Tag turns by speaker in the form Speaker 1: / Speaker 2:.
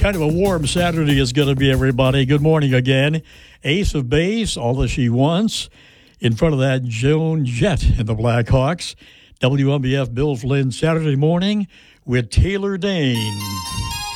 Speaker 1: kind of a warm Saturday is going to be, everybody. Good morning again. Ace of Base, All That She Wants. In front of that, Joan Jett and the Blackhawks. WMBF Bill Flynn Saturday morning with Taylor Dane.